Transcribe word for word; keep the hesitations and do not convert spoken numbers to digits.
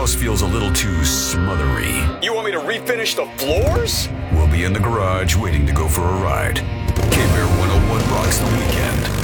house feels a little too smothery. You want me to refinish the floors? We'll be in the garage waiting to go for a ride. K-Bear one oh one rocks the weekend.